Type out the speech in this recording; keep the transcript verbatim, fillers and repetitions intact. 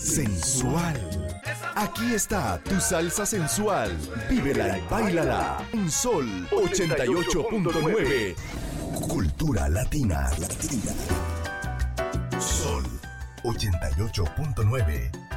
sensual. Aquí está tu salsa sensual. Vívela y báilala. En Sol ochenta y ocho punto nueve. Cultura latina. Latina. Sol ochenta y ocho punto nueve.